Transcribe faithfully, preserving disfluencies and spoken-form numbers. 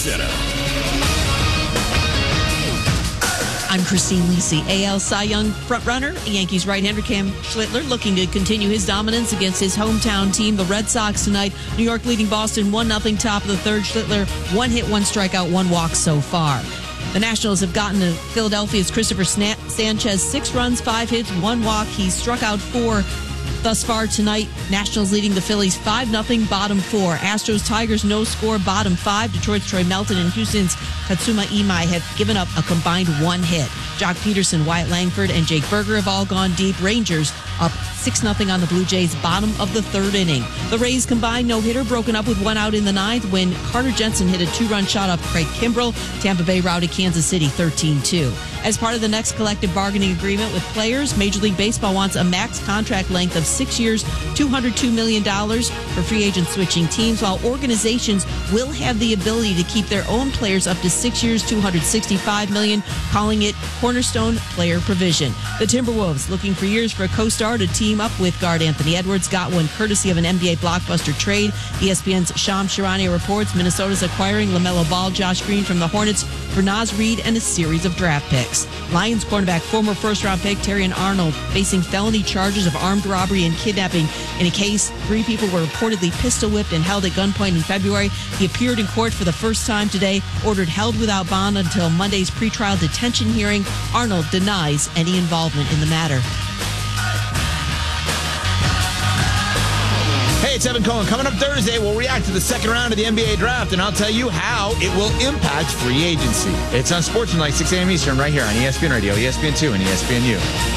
Center. I'm Christine Lisi. A L Cy Young frontrunner, Yankees right-hander Cam Schlittler looking to continue his dominance against his hometown team, the Red Sox, tonight. New York leading Boston one nothing top of the third. Schlittler, one hit, one strikeout, one walk so far. The Nationals have gotten to Philadelphia's Christopher Sanchez, six runs, five hits, one walk. He's struck out four thus far tonight. Nationals leading the Phillies five nothing, bottom four. Astros, Tigers, no score, bottom five. Detroit's Troy Melton and Houston's Katsuma Imai have given up a combined one hit. Jock Peterson, Wyatt Langford, and Jake Berger have all gone deep. Rangers up six nothing on the Blue Jays, bottom of the third inning. The Rays combined no-hitter broken up with one out in the ninth when Carter Jensen hit a two-run shot off Craig Kimbrell. Tampa Bay routed Kansas City thirteen two. As part of the next collective bargaining agreement with players, Major League Baseball wants a max contract length of six years, two hundred two million dollars for free agent switching teams, while organizations will have the ability to keep their own players up to six years, two hundred sixty-five million dollars, calling it cornerstone player provision. The Timberwolves, looking for years for a co-star to team up with guard Anthony Edwards, got one courtesy of an N B A blockbuster trade. E S P N's Shams Charania reports Minnesota's acquiring LaMelo Ball, Josh Green from the Hornets for Naz Reid and a series of draft picks. Lions cornerback, former first-round pick Terrion Arnold, facing felony charges of armed robbery and kidnapping in a case three people were reportedly pistol-whipped and held at gunpoint in February. He appeared in court for the first time today, ordered held without bond until Monday's pretrial detention hearing. Arnold denies any involvement in the matter. Hey, it's Evan Cohen. Coming up Thursday, we'll react to the second round of the N B A draft, and I'll tell you how it will impact free agency. It's on Sports Night, six a.m. Eastern, right here on E S P N Radio, E S P N two, and E S P N U.